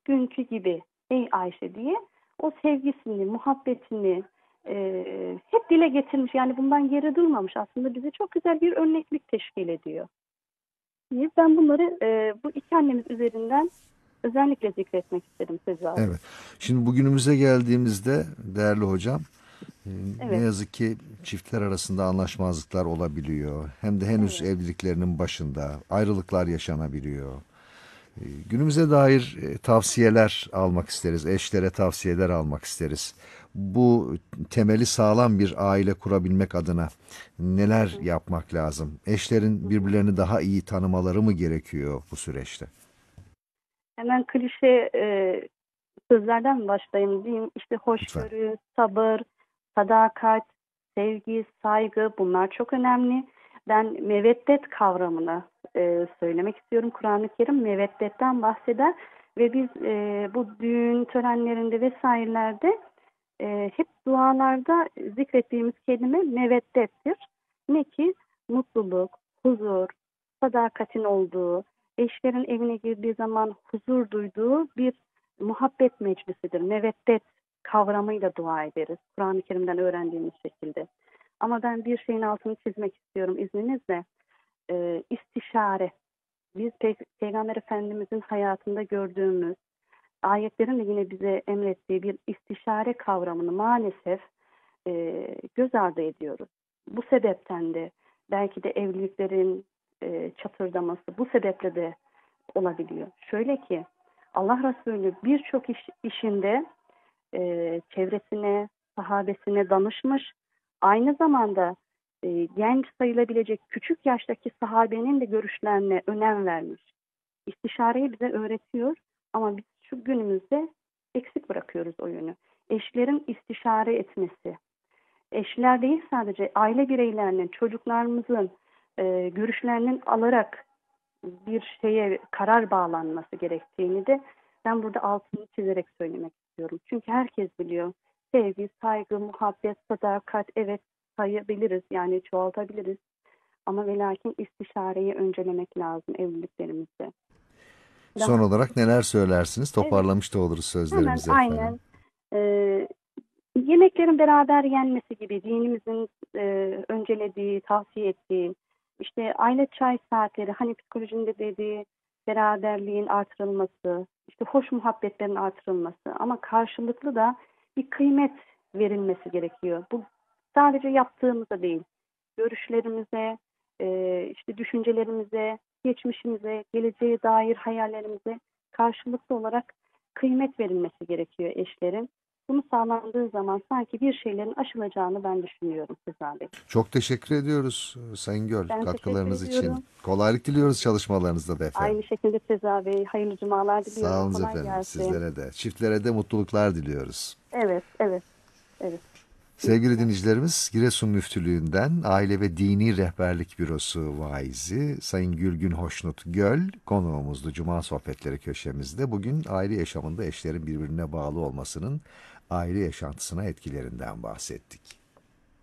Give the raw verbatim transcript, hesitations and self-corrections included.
günkü gibi ey Ayşe diye o sevgisini, muhabbetini e, hep dile getirmiş. Yani bundan geri durmamış. Aslında bize çok güzel bir örneklik teşkil ediyor. Ben bunları e, bu iki annemiz üzerinden özellikle zikretmek istedim Sezai abi. Evet. Şimdi bugünümüze geldiğimizde değerli hocam, e, ne Evet, yazık ki çiftler arasında anlaşmazlıklar olabiliyor. Hem de henüz evet. evliliklerinin başında ayrılıklar yaşanabiliyor. E, Günümüze dair e, tavsiyeler almak isteriz, eşlere tavsiyeler almak isteriz. Bu temeli sağlam bir aile kurabilmek adına Hı neler hı, yapmak lazım? Eşlerin hı hı. birbirlerini daha iyi tanımaları mı gerekiyor bu süreçte? Hemen klişe e, sözlerden başlayayım diyeyim. İşte Lütfen. hoşgörü, sabır, sadakat, sevgi, saygı bunlar çok önemli. Ben meveddet kavramını e, söylemek istiyorum. Kur'an-ı Kerim meveddetten bahseder ve biz e, bu düğün törenlerinde vesairelerde e, hep dualarda zikrettiğimiz kelime meveddettir. Ne ki? Mutluluk, huzur, sadakatin olduğu, eşlerin evine girdiği zaman huzur duyduğu bir muhabbet meclisidir. Meveddet kavramıyla dua ederiz. Kur'an-ı Kerim'den öğrendiğimiz şekilde. Ama ben bir şeyin altını çizmek istiyorum izninizle. Ee, istişare. Biz Pey Peygamber Efendimizin hayatında gördüğümüz ayetlerin de yine bize emrettiği bir istişare kavramını maalesef e, göz ardı ediyoruz. Bu sebepten de belki de evliliklerin e, çatırdaması bu sebeple de olabiliyor. Şöyle ki Allah Resulü birçok iş, işinde e, çevresine, sahabesine danışmış. Aynı zamanda e, genç sayılabilecek küçük yaştaki sahabenin de görüşlerine önem vermiş. İstişareyi bize öğretiyor ama biz şu günümüzde eksik bırakıyoruz o yönü. Eşlerin istişare etmesi, eşler değil sadece aile bireylerinin, çocuklarımızın e, görüşlerinin alarak bir şeye karar bağlanması gerektiğini de ben burada altını çizerek söylemek istiyorum. Çünkü herkes biliyor. Sevgi, saygı, muhabbet, sadakat evet sayabiliriz yani çoğaltabiliriz. Ama ve lakin istişareyi öncelemek lazım evliliklerimizde. Son Daha olarak neler söylersiniz? evet Toparlamış da oluruz hemen sözlerimizi efendim. aynen e, yemeklerin beraber yenmesi gibi dinimizin e, öncelediği, tavsiye ettiği, işte aile çay saatleri, hani psikolojinin de dediği beraberliğin artırılması, işte hoş muhabbetlerin artırılması ama karşılıklı da bir kıymet verilmesi gerekiyor. Bu sadece yaptığımıza değil, görüşlerimize, e, işte düşüncelerimize, geçmişimize, geleceğe dair hayallerimize karşılıklı olarak kıymet verilmesi gerekiyor eşlerin. Bunu sağlandığı zaman sanki bir şeylerin aşılacağını ben düşünüyorum Sezai Bey. Çok teşekkür ediyoruz Sayın Göl Ben teşekkür katkılarınız için. ediyorum. Kolaylık diliyoruz çalışmalarınızda da efendim. Aynı şekilde Sezai Bey, hayırlı cumalar diliyorum. Sağolunuz Kolay efendim. gelsin. Sizlere de. Çiftlere de mutluluklar diliyoruz. Evet, evet, evet. Sevgili İnşallah. dinleyicilerimiz, Giresun Müftülüğü'nden Aile ve Dini Rehberlik Bürosu vaizi Sayın Gülgün Hoşnut Göl konuğumuzdu Cuma Sohbetleri köşemizde. Bugün aile yaşamında eşlerin birbirine bağlı olmasının aile yaşantısına etkilerinden bahsettik.